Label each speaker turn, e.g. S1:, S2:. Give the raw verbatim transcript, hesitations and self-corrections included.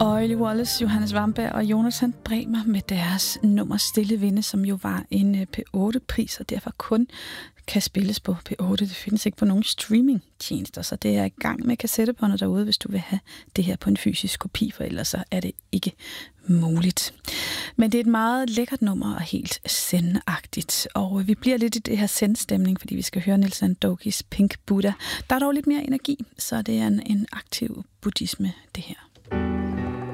S1: Oily Wallace, Johannes Vamberg og Jonathan Bremer med deres nummer Stille Vinde, som jo var en P otte pris, og derfor kun kan spilles på P otte. Det findes ikke på nogen streamingtjenester, så det er i gang med kassettebåndet derude, hvis du vil have det her på en fysisk kopi, for ellers så er det ikke muligt. Men det er et meget lækkert nummer og helt zen-agtigt, og vi bliver lidt i det her zen-stemning, fordi vi skal høre Nils Sandokis Pink Buddha. Der er dog lidt mere energi, så det er en, en aktiv buddhisme, det her.